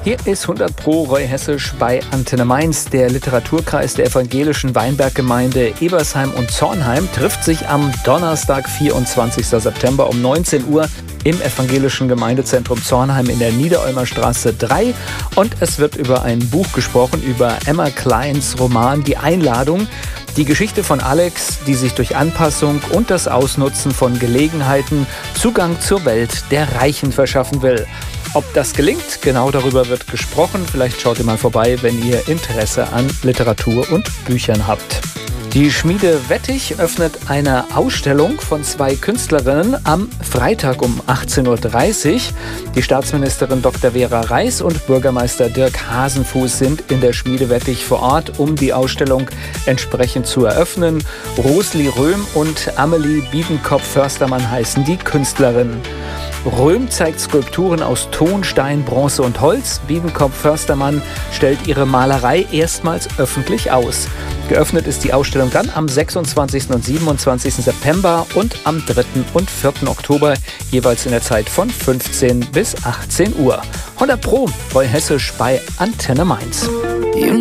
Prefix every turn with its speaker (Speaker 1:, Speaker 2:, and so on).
Speaker 1: Hier ist 100 Pro Roy Hessisch bei Antenne Mainz. Der Literaturkreis der evangelischen Weinberggemeinde Ebersheim und Zornheim trifft sich am Donnerstag, 24. September um 19 Uhr im evangelischen Gemeindezentrum Zornheim in der Niederolmer Straße 3. Und es wird über ein Buch gesprochen, über Emma Kleins Roman Die Einladung. Die Geschichte von Alex, die sich durch Anpassung und das Ausnutzen von Gelegenheiten Zugang zur Welt der Reichen verschaffen will. Ob das gelingt, genau darüber wird gesprochen. Vielleicht schaut ihr mal vorbei, wenn ihr Interesse an Literatur und Büchern habt. Die Schmiede Wettig öffnet eine Ausstellung von 2 Künstlerinnen am Freitag um 18.30 Uhr. Die Staatsministerin Dr. Vera Reis und Bürgermeister Dirk Hasenfuß sind in der Schmiede Wettig vor Ort, um die Ausstellung entsprechend zu eröffnen. Rosli Röhm und Amelie Biedenkopf-Förstermann heißen die Künstlerinnen. Röhm zeigt Skulpturen aus Ton, Stein, Bronze und Holz. Biedenkopf-Förstermann stellt ihre Malerei erstmals öffentlich aus. Geöffnet ist die Ausstellung dann am 26. und 27. September und am 3. und 4. Oktober, jeweils in der Zeit von 15 bis 18 Uhr. 100 Pro Roy Hessisch bei Antenne Mainz.